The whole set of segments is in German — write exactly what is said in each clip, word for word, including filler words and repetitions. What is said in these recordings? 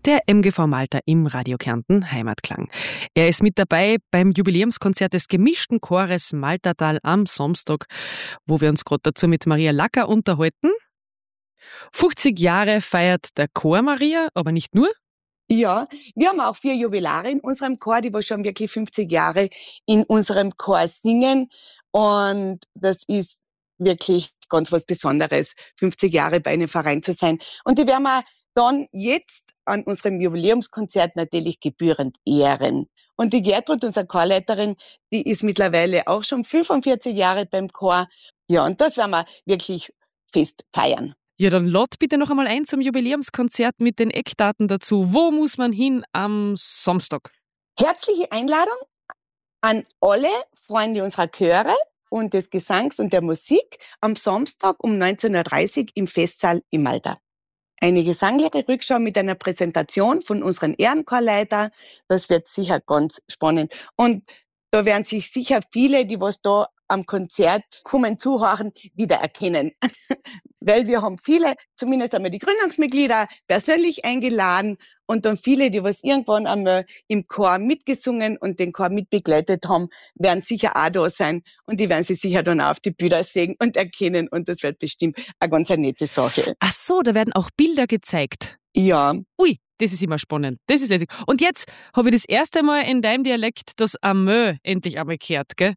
Der M G V Malta im Radio Kärnten Heimatklang. Er ist mit dabei beim Jubiläumskonzert des gemischten Chores Maltertal am Samstag, wo wir uns gerade dazu mit Maria Lacker unterhalten. fünfzig Jahre feiert der Chor Maria, aber nicht nur. Ja, wir haben auch vier Jubilare in unserem Chor, die wir schon wirklich fünfzig Jahre in unserem Chor singen. Und das ist wirklich ganz was Besonderes, fünfzig Jahre bei einem Verein zu sein. Und die werden wir dann jetzt an unserem Jubiläumskonzert natürlich gebührend ehren. Und die Gertrud, unsere Chorleiterin, die ist mittlerweile auch schon fünfundvierzig Jahre beim Chor. Ja, und das werden wir wirklich fest feiern. Ja, dann lad bitte noch einmal ein zum Jubiläumskonzert mit den Eckdaten dazu. Wo muss man hin am Samstag? Herzliche Einladung an alle Freunde unserer Chöre und des Gesangs und der Musik am Samstag um neunzehn Uhr dreißig im Festsaal in Malta. Eine gesangliche Rückschau mit einer Präsentation von unseren Ehrenchorleiter. Das wird sicher ganz spannend. Und da werden sich sicher viele, die was da am Konzert kommen, zuhören, wiedererkennen. Weil wir haben viele, zumindest einmal die Gründungsmitglieder, persönlich eingeladen und dann viele, die was irgendwann einmal im Chor mitgesungen und den Chor mitbegleitet haben, werden sicher auch da sein und die werden sich sicher dann auch auf die Bilder sehen und erkennen und das wird bestimmt eine ganz eine nette Sache. Ach so, da werden auch Bilder gezeigt. Ja. Ui, das ist immer spannend. Das ist lässig. Und jetzt habe ich das erste Mal in deinem Dialekt das Amö endlich einmal gehört, gell?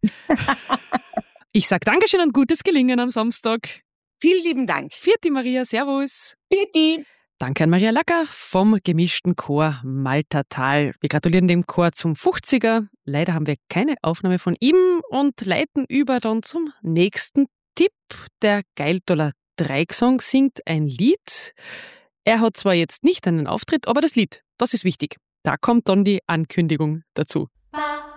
Ich sag Dankeschön und gutes Gelingen am Samstag. Vielen lieben Dank. Vierte Maria, servus. Vierte. Danke an Maria Lacker vom gemischten Chor Maltertal. Wir gratulieren dem Chor zum fünfziger. Leider haben wir keine Aufnahme von ihm und leiten über dann zum nächsten Tipp. Der Geiltoller Dreigesang singt ein Lied. Er hat zwar jetzt nicht einen Auftritt, aber das Lied, das ist wichtig. Da kommt dann die Ankündigung dazu.